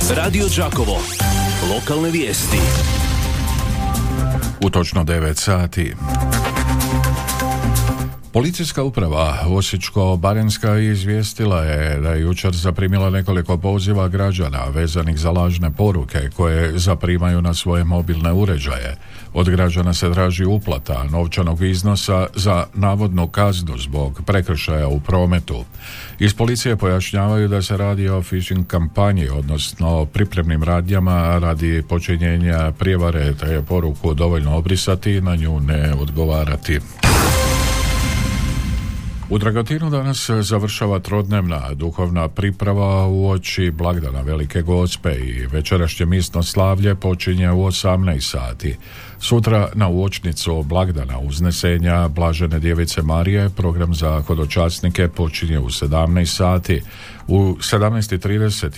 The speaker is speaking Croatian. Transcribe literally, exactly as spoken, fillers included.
Radio Đakovo. Lokalne vijesti. U točno devet sati. Policijska uprava Osječko-baranjska izvijestila je da je jučer zaprimila nekoliko poziva građana vezanih za lažne poruke koje zaprimaju na svoje mobilne uređaje. Od građana se traži uplata novčanog iznosa za navodnu kaznu zbog prekršaja u prometu. Iz policije pojašnjavaju da se radi o phishing kampanji, odnosno pripremnim radnjama radi počinjenja prijevare, te je poruku dovoljno obrisati i na nju ne odgovarati. U Dragotinu danas završava trodnevna duhovna priprava uoči blagdana Velike Gospe i večerašnje misno slavlje počinje u osamnaest sati. Sutra na uočnicu blagdana uznesenja Blažene Djevice Marije program za hodočasnike počinje u sedamnaest sati. U sedamnaest i trideset